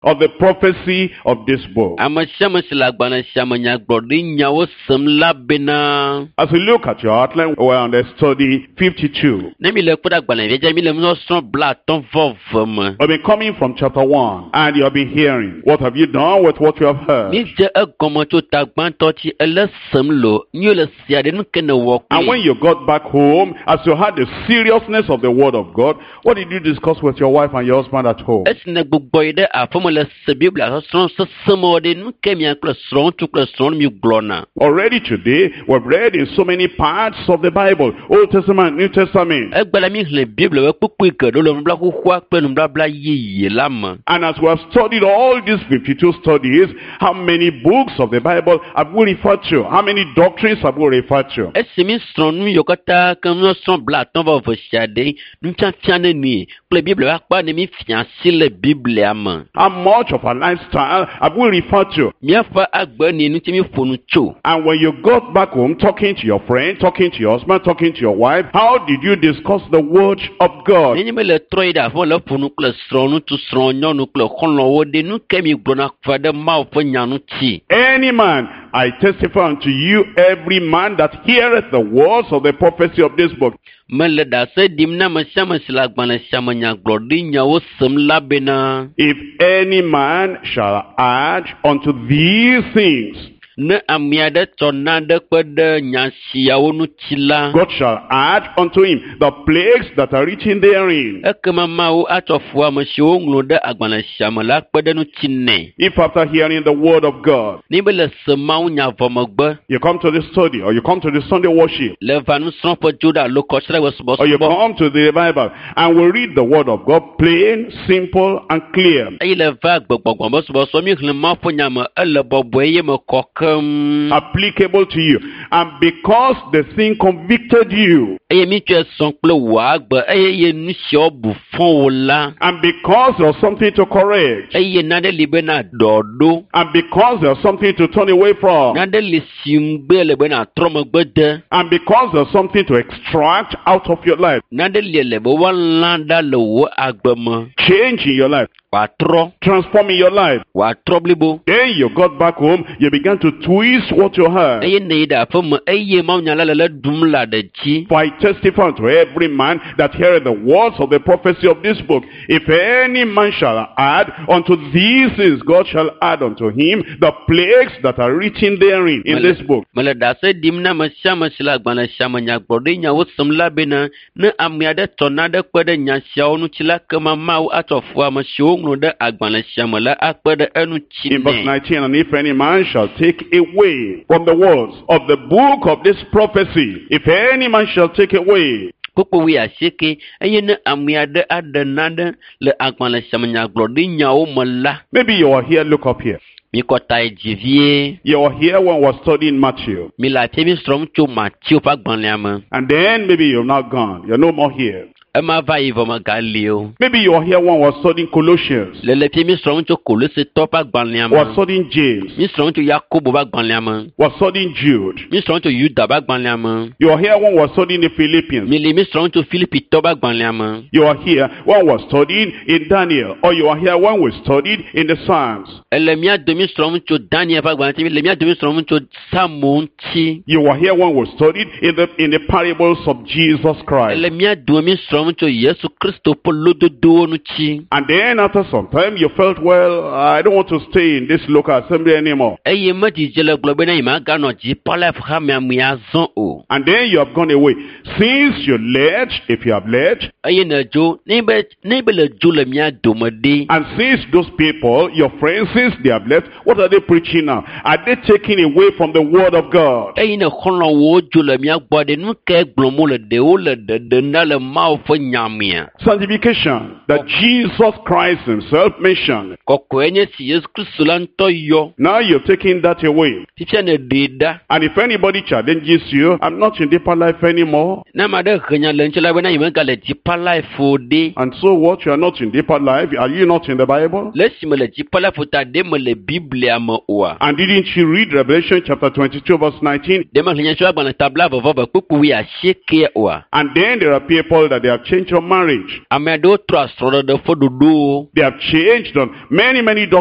of the prophecy of this book. As As we look at your outline, we're on the study 52. I've been coming from chapter 1, and you have been hearing. What have you done with what you have heard? And when you got back home, as you had the seriousness of the word of God, what did you discuss with your wife and your husband at home? Already today, we've read in so many parts of the Bible, Old Testament, New Testament. And as we have studied all these 52 studies, how many books of the Bible have we referred to? How many doctrines have we referred to? How much of our lifestyle have we referred to? And when you got back home, talking to your friend, talking to your husband, talking to your wife, how did you discuss the word of God? Any man, I testify unto you, every man that heareth the words of the prophecy of this book. If any man shall add unto these things, God shall add unto him the plagues that are written therein. If after hearing the word of God, you come to the study, or you come to the Sunday worship, or you come to the revival, and we read the word of God plain, simple, and clear, applicable to you, and because the thing convicted you, and because there's something to correct, and because there's something to turn away from, and because there's something to extract out of your life, change in your life, transform in your life, then you got back home, you began to twist what you heard. For I testify to every man that heareth the words of the prophecy of this book, if any man shall add unto these things, God shall add unto him the plagues that are written therein in this book. In verse 19, and if any man shall take away from the words of the book of this prophecy, if any man shall take away, maybe you are here, look up here. You are here when we were studying Matthew. And then maybe you're not gone. You're no more here. Maybe you are here when we were studying Colossians. We are studying James. We are studying Jude. You are here when we were studying the Philippians. You are here when we were studying in Daniel. Or you are here when we studied in the Psalms. You are here when we studied in the parables of Jesus Christ. And then after some time you felt, well, I don't want to stay in this local assembly anymore. And then you have gone away. Since you left, if you have left, and since those people, your friends, since they have left, what are they preaching now? Are they taking away from the word of God? Sanctification that Jesus Christ himself mentioned. Now you're taking that away. And if anybody challenges you, I'm not in deeper life anymore. And so what? You are not in deeper life. Are you not in the Bible? And didn't you read Revelation chapter 22 verse 19? And then there are people that they are have changed your marriage. Ame aɖewo trɔ asrɔ̃ɖeɖe ƒe ɖoɖowo. They have changed on many